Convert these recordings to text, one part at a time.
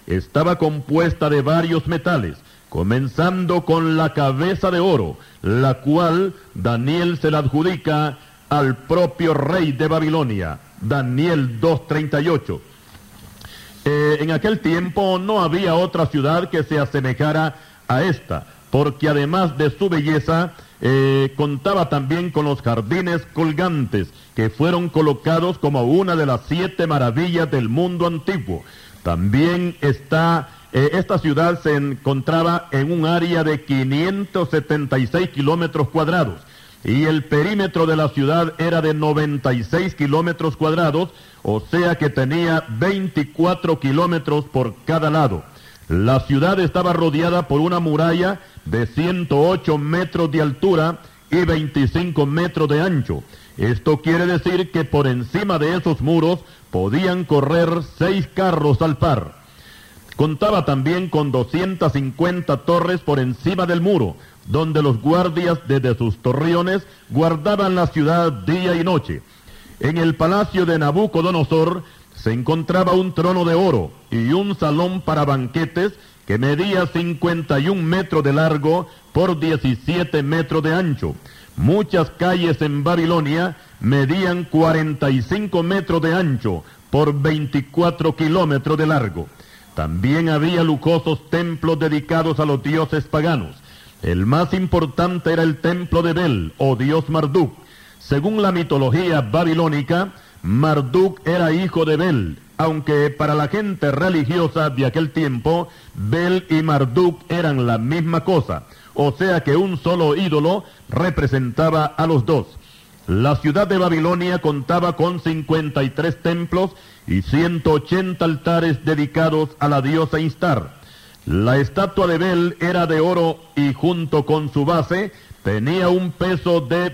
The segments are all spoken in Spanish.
estaba compuesta de varios metales, comenzando con la cabeza de oro, la cual Daniel se la adjudica al propio rey de Babilonia. Daniel 2:38. En aquel tiempo no había otra ciudad que se asemejara a esta, porque además de su belleza, contaba también con los jardines colgantes, que fueron colocados como una de las 7 maravillas del mundo antiguo. También esta ciudad se encontraba en un área de 576 kilómetros cuadrados, y el perímetro de la ciudad era de 96 kilómetros cuadrados, o sea que tenía 24 kilómetros por cada lado. La ciudad estaba rodeada por una muralla de 108 metros de altura y 25 metros de ancho. Esto quiere decir que por encima de esos muros podían correr 6 carros al par. Contaba también con 250 torres por encima del muro, donde los guardias desde sus torreones guardaban la ciudad día y noche. En el palacio de Nabucodonosor se encontraba un trono de oro y un salón para banquetes que medía 51 metros de largo por 17 metros de ancho. Muchas calles en Babilonia medían 45 metros de ancho por 24 kilómetros de largo. También había lujosos templos dedicados a los dioses paganos. El más importante era el templo de Bel, o dios Marduk. Según la mitología babilónica, Marduk era hijo de Bel, aunque para la gente religiosa de aquel tiempo, Bel y Marduk eran la misma cosa, o sea que un solo ídolo representaba a los dos. La ciudad de Babilonia contaba con 53 templos y 180 altares dedicados a la diosa Instar. La estatua de Bel era de oro y junto con su base tenía un peso de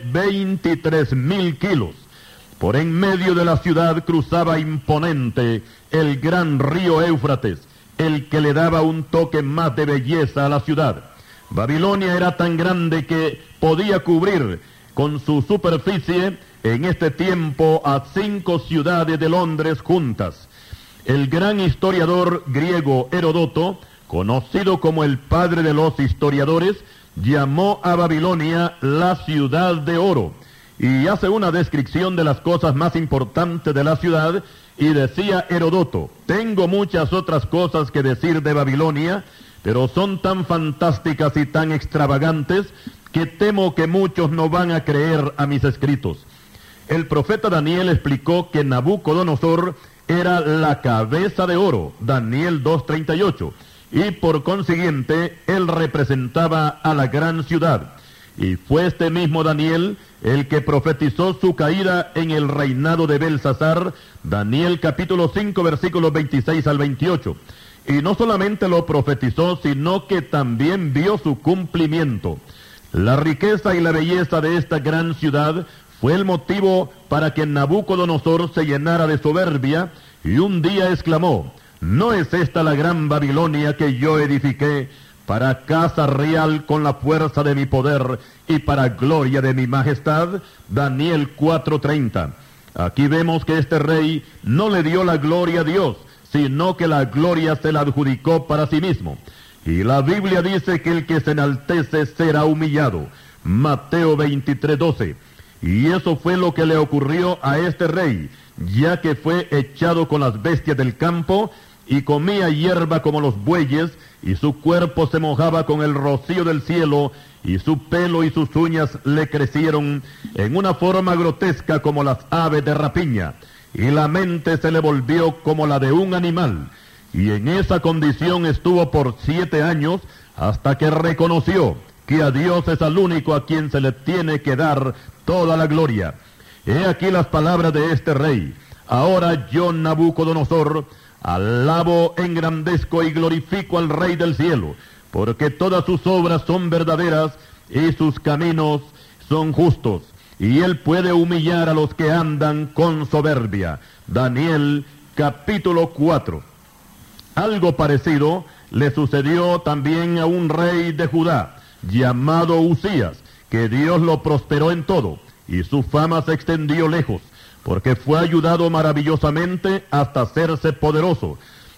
23,000 kilos. Por en medio de la ciudad cruzaba imponente el gran río Éufrates, el que le daba un toque más de belleza a la ciudad. Babilonia era tan grande que podía cubrir con su superficie en este tiempo a 5 ciudades de Londres juntas. El gran historiador griego Heródoto, conocido como el padre de los historiadores, llamó a Babilonia la ciudad de oro, y hace una descripción de las cosas más importantes de la ciudad, y decía Heródoto: tengo muchas otras cosas que decir de Babilonia, pero son tan fantásticas y tan extravagantes que temo que muchos no van a creer a mis escritos. El profeta Daniel explicó que Nabucodonosor era la cabeza de oro, Daniel 2:38, y por consiguiente él representaba a la gran ciudad. Y fue este mismo Daniel el que profetizó su caída en el reinado de Belsasar, Daniel capítulo 5 versículos 26 al 28. Y no solamente lo profetizó, sino que también vio su cumplimiento. La riqueza y la belleza de esta gran ciudad fue el motivo para que Nabucodonosor se llenara de soberbia y un día exclamó: ¿no es esta la gran Babilonia que yo edifiqué para casa real con la fuerza de mi poder y para gloria de mi majestad? Daniel 4:30. Aquí vemos que este rey no le dio la gloria a Dios, sino que la gloria se la adjudicó para sí mismo. Y la Biblia dice que el que se enaltece será humillado. Mateo 23:12. Y eso fue lo que le ocurrió a este rey, ya que fue echado con las bestias del campo y comía hierba como los bueyes, y su cuerpo se mojaba con el rocío del cielo, y su pelo y sus uñas le crecieron en una forma grotesca como las aves de rapiña, y la mente se le volvió como la de un animal, y en esa condición estuvo por 7 años, hasta que reconoció que a Dios es al único a quien se le tiene que dar toda la gloria. He aquí las palabras de este rey: ahora yo, Nabucodonosor, alabo, engrandezco y glorifico al Rey del cielo, porque todas sus obras son verdaderas y sus caminos son justos, y él puede humillar a los que andan con soberbia. Daniel capítulo 4. Algo parecido le sucedió también a un rey de Judá llamado Usías, que Dios lo prosperó en todo, y su fama se extendió lejos, porque fue ayudado maravillosamente hasta hacerse poderoso.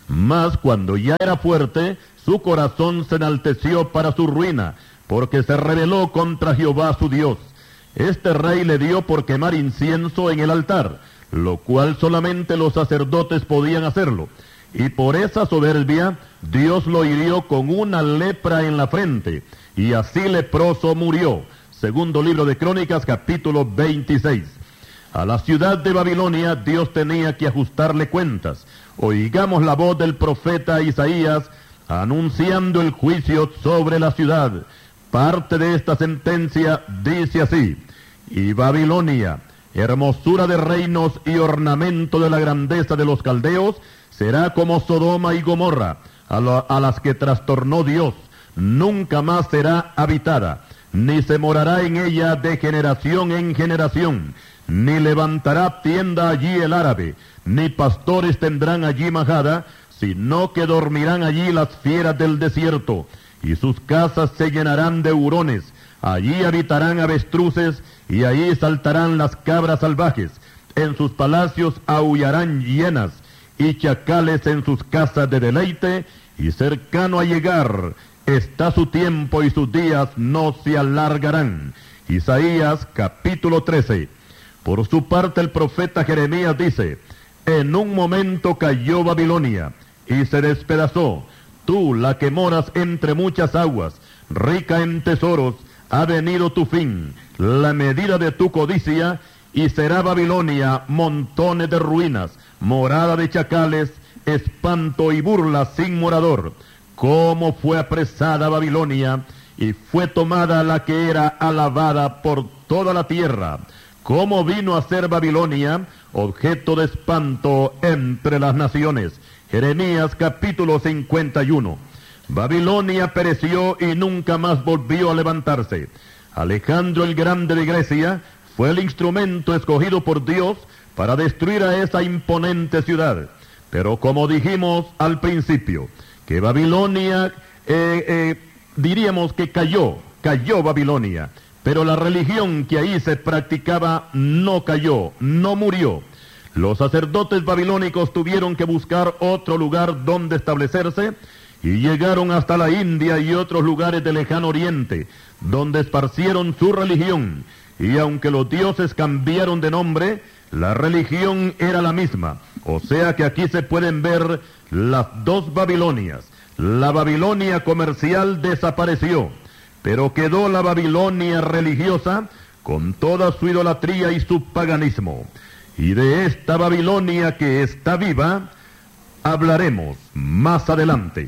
Mas cuando ya era fuerte, su corazón se enalteció para su ruina, porque se rebeló contra Jehová su Dios. Este rey le dio por quemar incienso en el altar, lo cual solamente los sacerdotes podían hacerlo. Y por esa soberbia, Dios lo hirió con una lepra en la frente, y así leproso murió. Segundo libro de Crónicas, capítulo 26. A la ciudad de Babilonia Dios tenía que ajustarle cuentas. Oigamos la voz del profeta Isaías anunciando el juicio sobre la ciudad. Parte de esta sentencia dice así: y Babilonia, hermosura de reinos y ornamento de la grandeza de los caldeos, será como Sodoma y Gomorra, a las que trastornó Dios. Nunca más será habitada, ni se morará en ella de generación en generación, ni levantará tienda allí el árabe, ni pastores tendrán allí majada, sino que dormirán allí las fieras del desierto, y sus casas se llenarán de hurones. Allí habitarán avestruces, y allí saltarán las cabras salvajes. En sus palacios aullarán hienas, y chacales en sus casas de deleite, y cercano a llegar está su tiempo, y sus días no se alargarán. Isaías capítulo 13. Por su parte el profeta Jeremías dice: en un momento cayó Babilonia, y se despedazó. Tú, la que moras entre muchas aguas, rica en tesoros, ha venido tu fin, la medida de tu codicia, y será Babilonia montones de ruinas, morada de chacales, espanto y burla sin morador. Cómo fue apresada Babilonia, y fue tomada la que era alabada por toda la tierra. Cómo vino a ser Babilonia objeto de espanto entre las naciones. Jeremías capítulo 51. Babilonia pereció y nunca más volvió a levantarse. Alejandro el Grande de Grecia fue el instrumento escogido por Dios para destruir a esa imponente ciudad. Pero como dijimos al principio, que Babilonia, diríamos que cayó Babilonia, pero la religión que ahí se practicaba no cayó, no murió. Los sacerdotes babilónicos tuvieron que buscar otro lugar donde establecerse, y llegaron hasta la India y otros lugares del lejano oriente, donde esparcieron su religión. Y aunque los dioses cambiaron de nombre, la religión era la misma. O sea que aquí se pueden ver las dos Babilonias. La Babilonia comercial desapareció, pero quedó la Babilonia religiosa con toda su idolatría y su paganismo. Y de esta Babilonia que está viva hablaremos más adelante.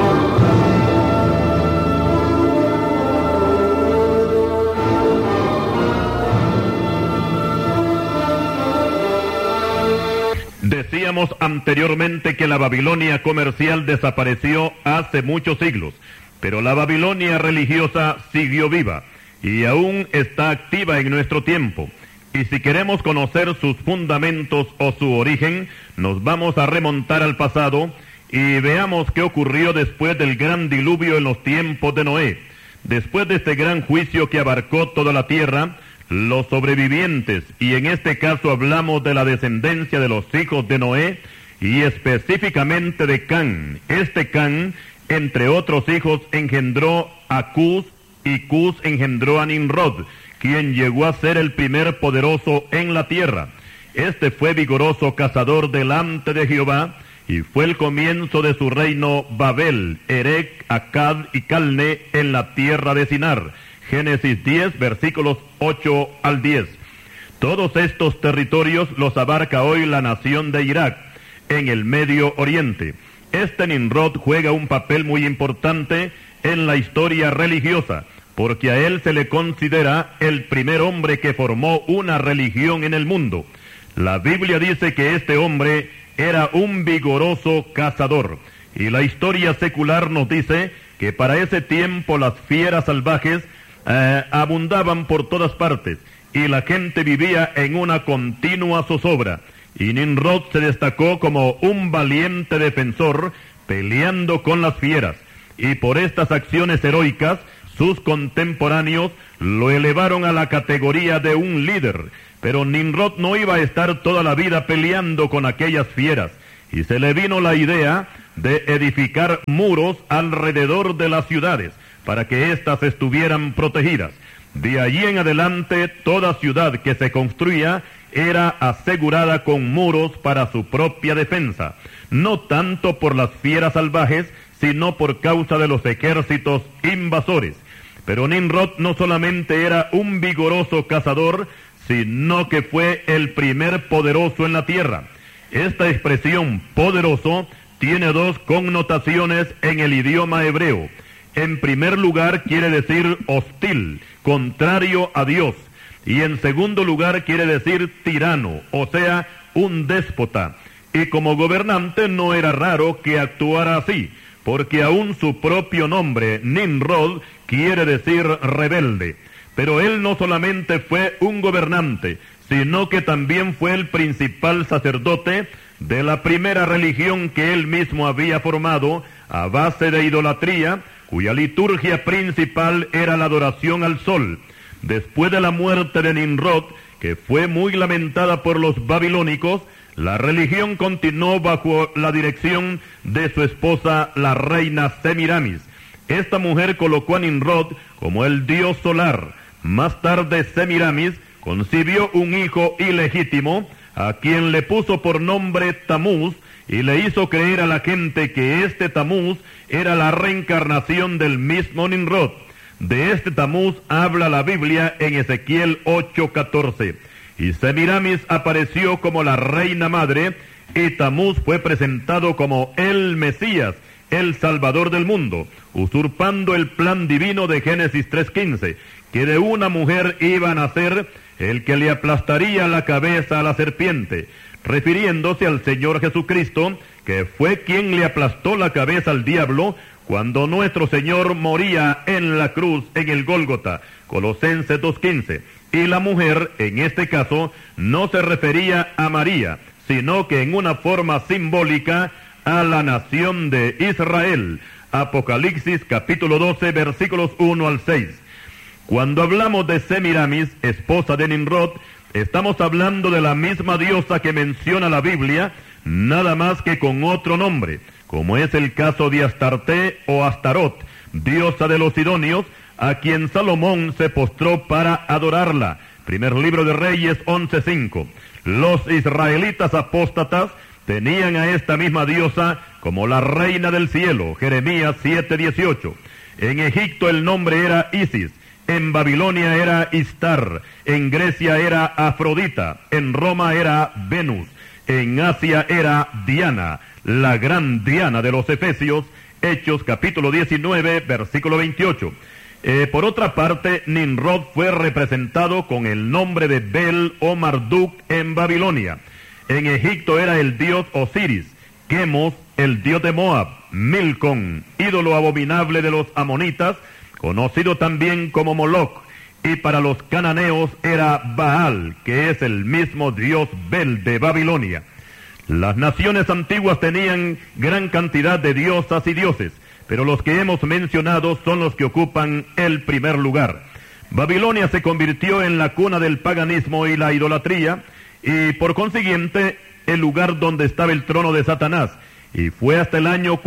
Decíamos anteriormente que la Babilonia comercial desapareció hace muchos siglos, pero la Babilonia religiosa siguió viva y aún está activa en nuestro tiempo. Y si queremos conocer sus fundamentos o su origen, nos vamos a remontar al pasado y veamos qué ocurrió después del gran diluvio en los tiempos de Noé. Después de este gran juicio que abarcó toda la tierra, los sobrevivientes, y en este caso hablamos de la descendencia de los hijos de Noé, y específicamente de Can. Este Can, entre otros hijos, engendró a Cus, y Cus engendró a Nimrod, quien llegó a ser el primer poderoso en la tierra. Este fue vigoroso cazador delante de Jehová, y fue el comienzo de su reino Babel, Erec, Akkad y Calne en la tierra de Sinar. Génesis 10, versículos 8 al 10. Todos estos territorios los abarca hoy la nación de Irak, en el Medio Oriente. Este Nimrod juega un papel muy importante en la historia religiosa, porque a él se le considera el primer hombre que formó una religión en el mundo. La Biblia dice que este hombre era un vigoroso cazador, y la historia secular nos dice que para ese tiempo las fieras salvajes abundaban por todas partes, y la gente vivía en una continua zozobra, y Nimrod se destacó como un valiente defensor, peleando con las fieras, y por estas acciones heroicas, sus contemporáneos lo elevaron a la categoría de un líder. Pero Nimrod no iba a estar toda la vida peleando con aquellas fieras, y se le vino la idea de edificar muros alrededor de las ciudades, para que éstas estuvieran protegidas. De allí en adelante, toda ciudad que se construía era asegurada con muros para su propia defensa, no tanto por las fieras salvajes, sino por causa de los ejércitos invasores. Pero Nimrod no solamente era un vigoroso cazador, sino que fue el primer poderoso en la tierra. Esta expresión poderoso tiene dos connotaciones en el idioma hebreo. En primer lugar quiere decir hostil, contrario a Dios. Y en segundo lugar quiere decir tirano, o sea, un déspota. Y como gobernante no era raro que actuara así, porque aún su propio nombre, Nimrod, quiere decir rebelde. Pero él no solamente fue un gobernante, sino que también fue el principal sacerdote de la primera religión que él mismo había formado a base de idolatría, cuya liturgia principal era la adoración al sol. Después de la muerte de Nimrod, que fue muy lamentada por los babilónicos, la religión continuó bajo la dirección de su esposa, la reina Semiramis. Esta mujer colocó a Nimrod como el dios solar. Más tarde Semiramis concibió un hijo ilegítimo, a quien le puso por nombre Tamuz, y le hizo creer a la gente que este Tamuz era la reencarnación del mismo Nimrod. De este Tamuz habla la Biblia en Ezequiel 8:14. Y Semiramis apareció como la reina madre, y Tamuz fue presentado como el Mesías, el Salvador del mundo, usurpando el plan divino de Génesis 3:15, que de una mujer iba a nacer el que le aplastaría la cabeza a la serpiente, refiriéndose al Señor Jesucristo, que fue quien le aplastó la cabeza al diablo cuando nuestro Señor moría en la cruz en el Gólgota, Colosenses 2:15. Y la mujer, en este caso, no se refería a María, sino que en una forma simbólica a la nación de Israel. Apocalipsis capítulo 12, versículos 1 al 6. Cuando hablamos de Semiramis, esposa de Nimrod, estamos hablando de la misma diosa que menciona la Biblia, nada más que con otro nombre, como es el caso de Astarte o Astarot, diosa de los sidonios, a quien Salomón se postró para adorarla. Primer libro de Reyes 11:5. Los israelitas apóstatas tenían a esta misma diosa como la reina del cielo, Jeremías 7:18. En Egipto el nombre era Isis, en Babilonia era Istar, en Grecia era Afrodita, en Roma era Venus, en Asia era Diana, la gran Diana de los Efesios, Hechos capítulo 19, versículo 28. Por otra parte, Nimrod fue representado con el nombre de Bel o Marduk en Babilonia. En Egipto era el dios Osiris, Quemos, el dios de Moab, Milcom, ídolo abominable de los amonitas, conocido también como Moloch, y para los cananeos era Baal, que es el mismo dios Bel de Babilonia. Las naciones antiguas tenían gran cantidad de diosas y dioses, pero los que hemos mencionado son los que ocupan el primer lugar. Babilonia se convirtió en la cuna del paganismo y la idolatría, y por consiguiente el lugar donde estaba el trono de Satanás, y fue hasta el año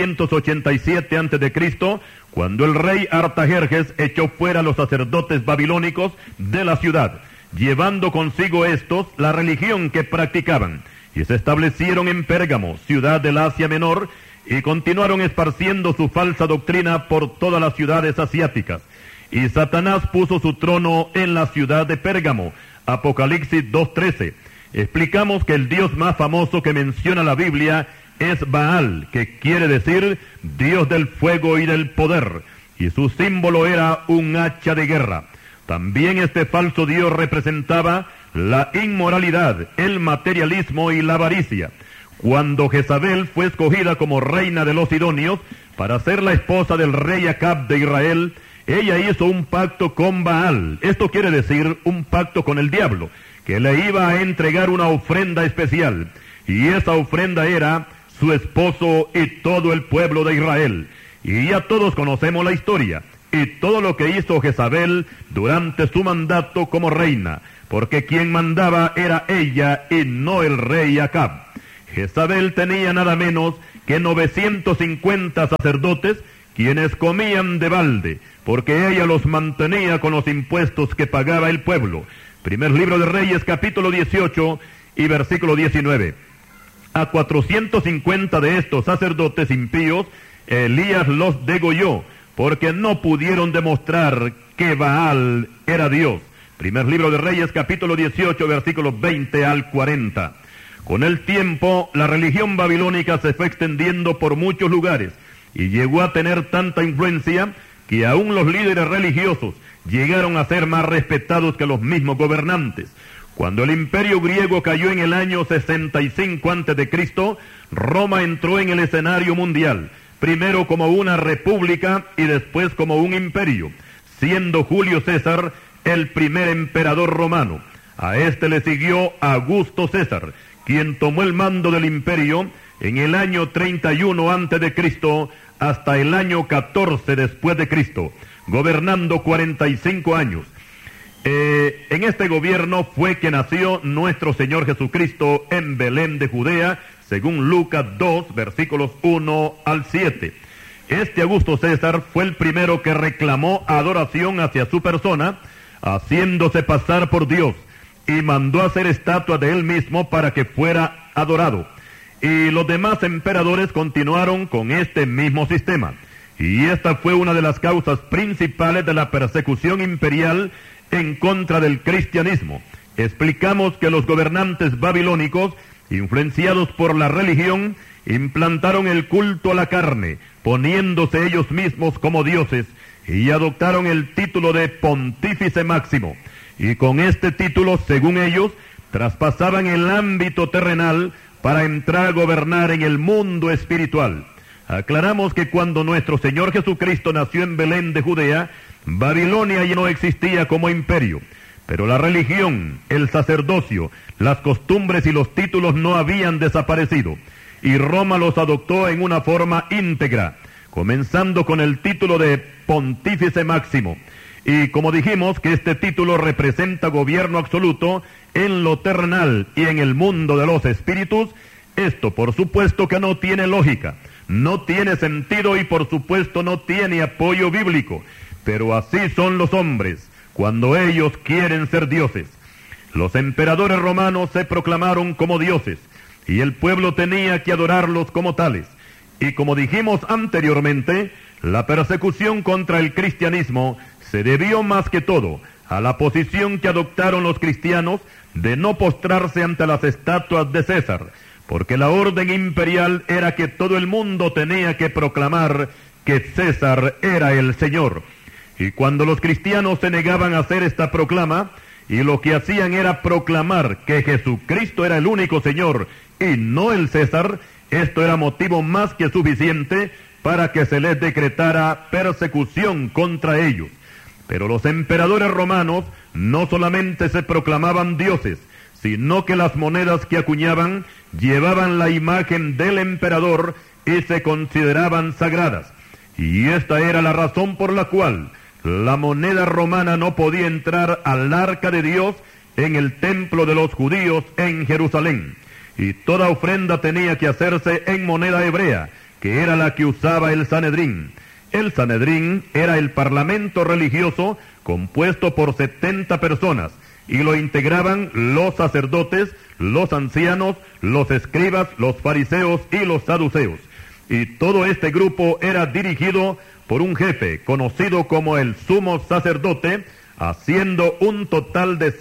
487 a.C., cuando el rey Artajerjes echó fuera a los sacerdotes babilónicos de la ciudad, llevando consigo estos la religión que practicaban, y se establecieron en Pérgamo, ciudad del Asia Menor, y continuaron esparciendo su falsa doctrina por todas las ciudades asiáticas. Y Satanás puso su trono en la ciudad de Pérgamo, Apocalipsis 2:13. Explicamos que el dios más famoso que menciona la Biblia es Baal, que quiere decir Dios del fuego y del poder, y su símbolo era un hacha de guerra. También este falso dios representaba la inmoralidad, el materialismo y la avaricia. Cuando Jezabel fue escogida como reina de los sidonios para ser la esposa del rey Acab de Israel, ella hizo un pacto con Baal. Esto quiere decir un pacto con el diablo, que le iba a entregar una ofrenda especial, y esa ofrenda era su esposo y todo el pueblo de Israel. Y ya todos conocemos la historia y todo lo que hizo Jezabel durante su mandato como reina, porque quien mandaba era ella y no el rey Acab. Jezabel tenía nada menos que 950 sacerdotes, quienes comían de balde, porque ella los mantenía con los impuestos que pagaba el pueblo. Primer libro de Reyes, capítulo 18 y versículo 19. A 450 de estos sacerdotes impíos, Elías los degolló, porque no pudieron demostrar que Baal era Dios. Primer libro de Reyes, capítulo 18, versículos 20 al 40. Con el tiempo, la religión babilónica se fue extendiendo por muchos lugares y llegó a tener tanta influencia que aún los líderes religiosos llegaron a ser más respetados que los mismos gobernantes. Cuando el imperio griego cayó en el año 65 a.C., Roma entró en el escenario mundial, primero como una república y después como un imperio, siendo Julio César el primer emperador romano. A este le siguió Augusto César, quien tomó el mando del imperio en el año 31 a.C. hasta el año 14 después de Cristo, gobernando 45 años. En este gobierno fue que nació nuestro Señor Jesucristo en Belén de Judea, según Lucas 2, versículos 1 al 7. Este Augusto César fue el primero que reclamó adoración hacia su persona, haciéndose pasar por Dios, y mandó hacer estatua de él mismo para que fuera adorado. Y los demás emperadores continuaron con este mismo sistema. Y esta fue una de las causas principales de la persecución imperial en contra del cristianismo. Explicamos que los gobernantes babilónicos, influenciados por la religión, implantaron el culto a la carne, poniéndose ellos mismos como dioses, y adoptaron el título de Pontífice Máximo. Y con este título, según ellos, traspasaban el ámbito terrenal para entrar a gobernar en el mundo espiritual. Aclaramos que cuando nuestro Señor Jesucristo nació en Belén de Judea, Babilonia ya no existía como imperio, pero la religión, el sacerdocio, las costumbres y los títulos no habían desaparecido, y Roma los adoptó en una forma íntegra, comenzando con el título de Pontífice Máximo. Y como dijimos que este título representa gobierno absoluto en lo terrenal y en el mundo de los espíritus, esto por supuesto que no tiene lógica, no tiene sentido y por supuesto no tiene apoyo bíblico, pero así son los hombres cuando ellos quieren ser dioses. Los emperadores romanos se proclamaron como dioses y el pueblo tenía que adorarlos como tales. Y como dijimos anteriormente, la persecución contra el cristianismo se debió más que todo a la posición que adoptaron los cristianos de no postrarse ante las estatuas de César, porque la orden imperial era que todo el mundo tenía que proclamar que César era el Señor. Y cuando los cristianos se negaban a hacer esta proclama, y lo que hacían era proclamar que Jesucristo era el único Señor y no el César, esto era motivo más que suficiente para que se les decretara persecución contra ellos. Pero los emperadores romanos no solamente se proclamaban dioses, sino que las monedas que acuñaban llevaban la imagen del emperador y se consideraban sagradas. Y esta era la razón por la cual la moneda romana no podía entrar al arca de Dios en el templo de los judíos en Jerusalén. Y toda ofrenda tenía que hacerse en moneda hebrea, que era la que usaba el Sanedrín. El Sanedrín era el parlamento religioso compuesto por 70 personas, y lo integraban los sacerdotes, los ancianos, los escribas, los fariseos y los saduceos. Y todo este grupo era dirigido por un jefe conocido como el sumo sacerdote, haciendo un total de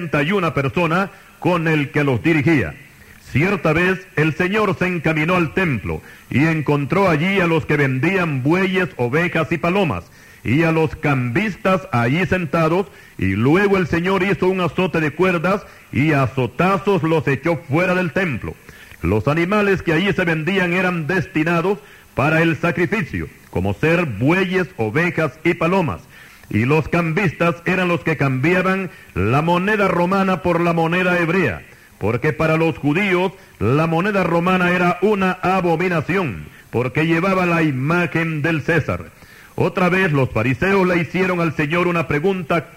71 personas con el que los dirigía. Cierta vez el Señor se encaminó al templo y encontró allí a los que vendían bueyes, ovejas y palomas, y a los cambistas allí sentados, y luego el Señor hizo un azote de cuerdas y a azotazos los echó fuera del templo. Los animales que allí se vendían eran destinados para el sacrificio, como ser bueyes, ovejas y palomas, y los cambistas eran los que cambiaban la moneda romana por la moneda hebrea, porque para los judíos la moneda romana era una abominación, porque llevaba la imagen del César. Otra vez los fariseos le hicieron al Señor una pregunta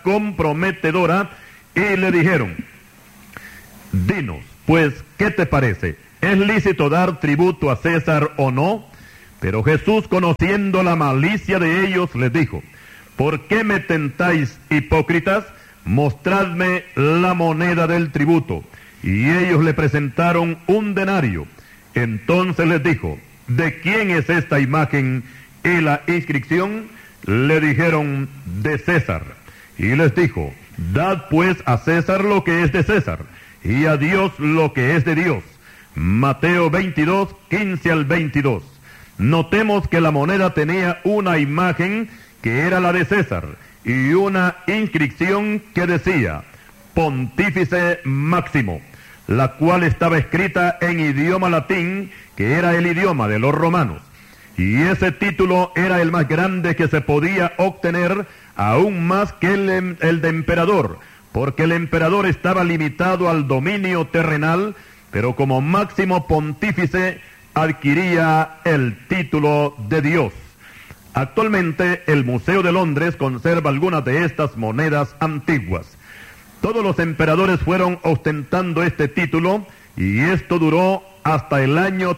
comprometedora y le dijeron: dinos, pues, ¿qué te parece? ¿es lícito dar tributo a César o no? Pero Jesús, conociendo la malicia de ellos, les dijo: ¿por qué me tentáis, hipócritas? Mostradme la moneda del tributo. Y ellos le presentaron un denario. Entonces les dijo: ¿de quién es esta imagen y la inscripción? Le dijeron: de César. Y les dijo: dad pues a César lo que es de César, y a Dios lo que es de Dios. Mateo 22, 15 al 22. Notemos que la moneda tenía una imagen que era la de César, y una inscripción que decía: Pontífice Máximo, la cual estaba escrita en idioma latín, que era el idioma de los romanos. Y ese título era el más grande que se podía obtener, aún más que el de emperador, porque el emperador estaba limitado al dominio terrenal, pero como máximo pontífice adquiría el título de Dios. Actualmente el Museo de Londres conserva algunas de estas monedas antiguas. Todos los emperadores fueron ostentando este título, y esto duró hasta el año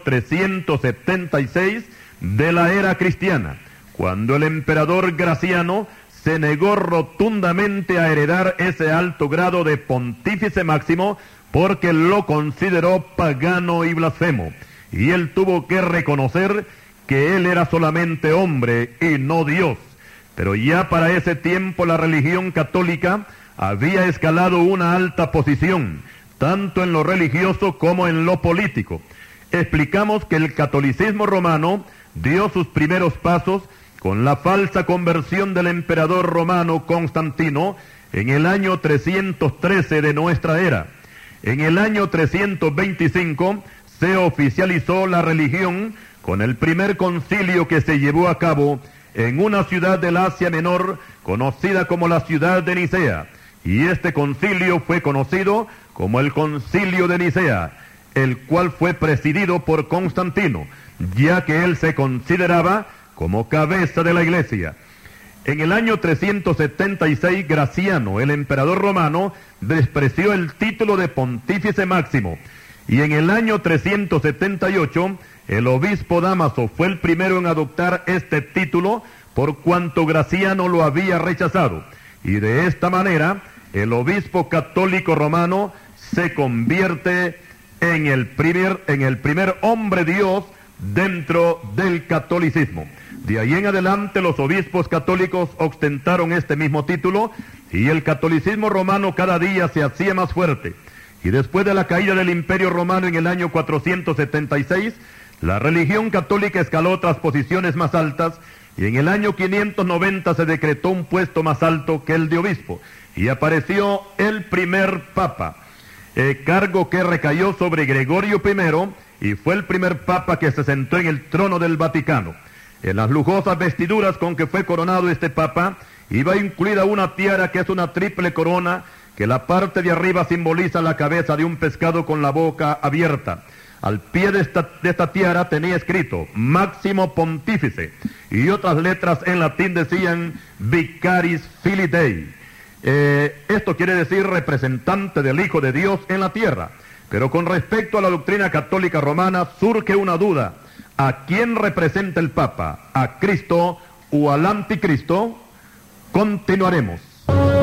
376 de la era cristiana, cuando el emperador Graciano se negó rotundamente a heredar ese alto grado de pontífice máximo, porque lo consideró pagano y blasfemo, y él tuvo que reconocer que él era solamente hombre y no Dios. Pero ya para ese tiempo la religión católica había escalado una alta posición, tanto en lo religioso como en lo político. Explicamos que el catolicismo romano dio sus primeros pasos con la falsa conversión del emperador romano Constantino en el año 313 de nuestra era. En el año 325 se oficializó la religión con el primer concilio que se llevó a cabo en una ciudad del Asia Menor conocida como la ciudad de Nicea, y este concilio fue conocido como el Concilio de Nicea, el cual fue presidido por Constantino, ya que él se consideraba como cabeza de la iglesia. En el año 376, Graciano, el emperador romano, despreció el título de pontífice máximo, y en el año 378, el obispo Dámaso fue el primero en adoptar este título, por cuanto Graciano lo había rechazado, y de esta manera el obispo católico romano se convierte en el primer hombre Dios dentro del catolicismo. De ahí en adelante los obispos católicos ostentaron este mismo título, y el catolicismo romano cada día se hacía más fuerte. Y después de la caída del Imperio Romano en el año 476, la religión católica escaló otras posiciones más altas, y en el año 590 se decretó un puesto más alto que el de obispo, y apareció el primer papa, cargo que recayó sobre Gregorio I, y fue el primer papa que se sentó en el trono del Vaticano. En las lujosas vestiduras con que fue coronado este papa, iba incluida una tiara que es una triple corona, que la parte de arriba simboliza la cabeza de un pescado con la boca abierta. Al pie de esta tiara tenía escrito Máximo Pontífice, y otras letras en latín decían Vicaris Filii Dei. Esto quiere decir representante del Hijo de Dios en la tierra. Pero con respecto a la doctrina católica romana surge una duda: ¿a quién representa el Papa? ¿A Cristo o al Anticristo? Continuaremos.